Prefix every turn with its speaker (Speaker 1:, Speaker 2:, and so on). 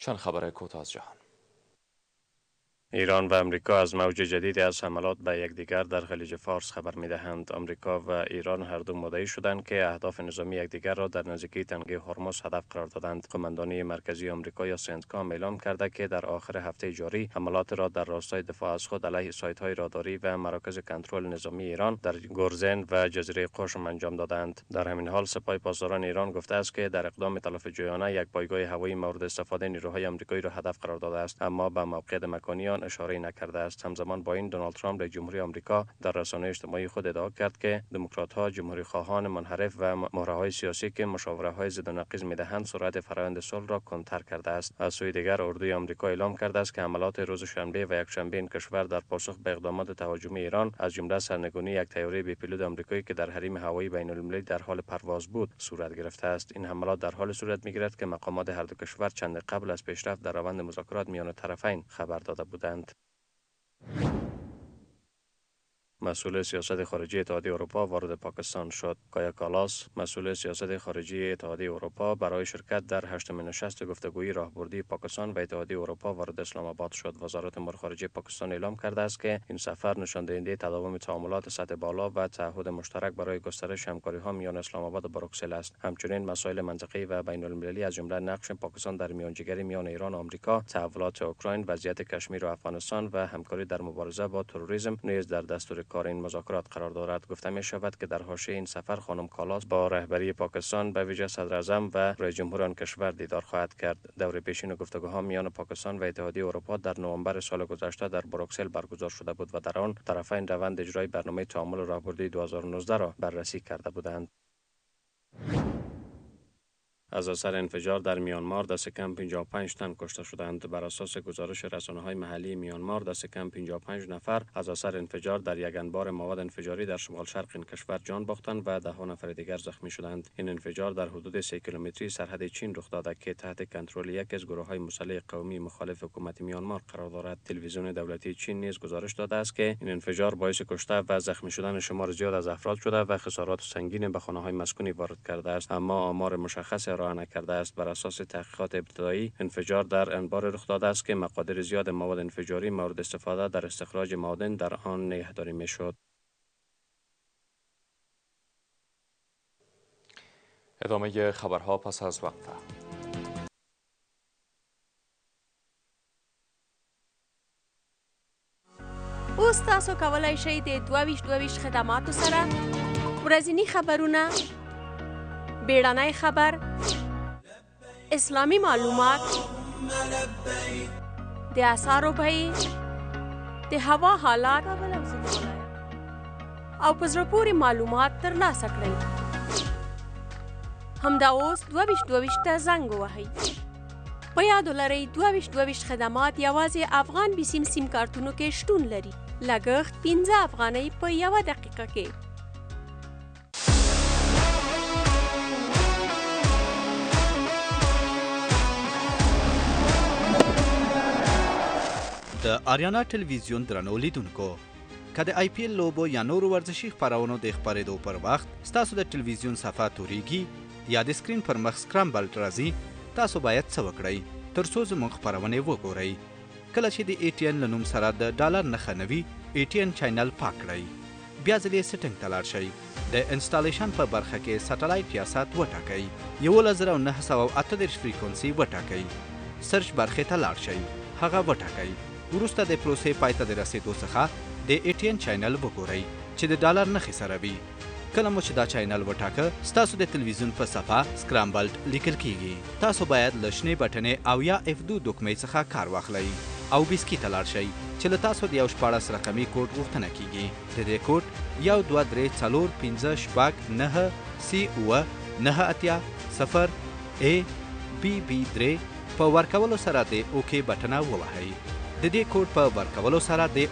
Speaker 1: چند خبر کوتاه از جهان.
Speaker 2: ایران و امریکا از موج جدیدی از حملات به یکدیگر در خلیج فارس خبر می‌دهند. امریکا و ایران هر دو مدعی شدند که اهداف نظامی یکدیگر را در نزدیکی تنگه هرمز هدف قرار دادند. قماندانی مرکزی آمریکا یا سنتکام اعلام کرده که در آخر هفته جاری حملات را در راستای دفاع از خود علیه سایت‌های راداری و مراکز کنترل نظامی ایران در گرزن و جزیره قشم انجام دادند. در همین حال سپاه پاسداران ایران گفته است که در اقدام تلافی جویانه یک پایگاه هوایی مورد استفاده نیروهای آمریکایی را هدف قرار داده است، اما به موقعیت مکانی آن اشاره نکرده است. همزمان با این دونالد ترامپ رئیس جمهوری آمریکا در رسانه‌های اجتماعی خود ادعا کرد که دموکرات‌ها جمهوری خواهان منحرف و مهره‌های سیاسی که مشاوره‌های ضد و نقیض می‌دهند سرعت فرآیند صلح را کندتر کرده است. از سوی دیگر اردوی آمریکا اعلام کرده است که حملات روز شنبه و یکشنبه این کشور در پاسخ به اقدامات تهاجمی ایران از جمله سرنگونی یک طیاره بی‌پیلوت آمریکایی که در حریم هوایی بین‌المللی در حال پرواز بود صورت گرفته است. این حملات در حال صورت می‌گیرد که مقامات هر دو کشور چند قبل از پیشرفت در روند مذاکرات میان طرفین خبر داده بودند. مسئول سیاست خارجی اتحادیه اروپا وارد پاکستان شد. کایا کالاس، مسئول سیاست خارجی اتحادیه اروپا، برای شرکت در هشتمین نشست گفتگوی راهبردی پاکستان و اتحادیه اروپا وارد اسلام آباد شد. وزارت امور خارجه پاکستان اعلام کرده است که این سفر نشان دهنده تداوم تعاملات سطح بالا و تعهد مشترک برای گسترش همکاری‌ها میان اسلام آباد و بروکسل است. همچنین مسائل منطقه‌ای و بین‌المللی از جمله نقش پاکستان در میانجیگری میان ایران و آمریکا، تحولات اوکراین، وضعیت کشمیر و افغانستان و همکاری در مبارزه با تروریسم نیز در دستور کار این مذاکرات قرار دارد. گفته می شود که در حاشیه این سفر خانم کالاس با رهبری پاکستان به ویژه صدر اعظم و رئیس جمهور آن کشور دیدار خواهد کرد. دور پیشین گفتگوها میان پاکستان و اتحادیه اروپا در نوامبر سال گذشته در بروکسل برگزار شده بود و در آن طرفین روند اجرای برنامه تعامل راهبردی 2019 را بررسی کرده بودند. از اثر انفجار در میانمار دست کم 55 تن کشته شدند. بر اساس گزارش رسانه‌های محلی میانمار دست کم 55 نفر از اثر انفجار در یک انبار مواد انفجاری در شمال شرق این کشور جان باختند و 10 نفر دیگر زخمی شدند. این انفجار در حدود 3 کیلومتری سرحد چین رخ داده که تحت کنترل یکی از گروه‌های مسلح قومی مخالف حکومت میانمار قرار دارد. تلویزیون دولتی چین نیز گزارش داده است که این انفجار باعث کشته و زخمی شدن شمار زیاد از افراد شده و خسارات سنگین به خانه‌های مسکونی وارد کرده است، اما آمار مشخص ارائه نکرده است. بر اساس تحقیقات ابتدایی انفجار در انبار رخ داده است که مقادیر زیاد مواد انفجاری مورد استفاده در استخراج معادن در آن نگهداری میشد.
Speaker 1: ادامه خبرها پس از وقفه.
Speaker 3: اوس تاسو کولای شئ د 22 خدماتو سره ورځنی خبرونه، بیړنی خبر، اسلامی معلومات، د اسعارو بیې، د هوا حالات او په زړه پورې معلومات ترلاسه کړئ. همدا اوس 22 ته زنګ ووهئ. په یاد ولرئ 22 خدمات یوازې افغان بسیم سیم کارتونو کې شتون لري. لګښت 15 افغانۍ په یوه دقیقه کې.
Speaker 4: د آریانا ټلویزیون درنو لیدونکو، که د آی پی ایل لوبو یا نورو ورزشي خپرونو د خپرېدو پر وخت ستاسو د ټلویزیون صفحه تورېږي یا د سکرین پر مخ سکرامبل راځي، تاسو باید څه وکړئ تر څو زموږ خپرونې وګورئ. کله چې د ای ټي ان له نوم سره د ډالر نښه نه وي، ای ټي ان چینل پاک کړئ. بیا ځلې سیټنګ ته لاړ شئ. د انسټالیشن په برخه کې سټلایټ یا سات وټاکئ. 11938 فریکونسي وټاکئ. سرچ برخې ته لاړ شئ. هغه وټاکئ. وروسته د پروسې پای ته د رسېدو څخه د ای ټي ان چینل وګورئ چې د ډالر نښې سره وي. کله مو چې دا چینل وټاکه، ستاسو د تلویزیون په صفحه سکرامبلډ لیکل کیږي. تاسو باید له شنې بټنې او یا F2 دوکمې څخه کار واخلئ او بسکي ته لاړ شئ چې له تاسو د یو 14 رقمي کوډ غوښتنه کیږي. د دې کوډ 123459098 په ورکولو سره د اوکې بټنه ووهئ. د دې کوډ په ورکولو سره د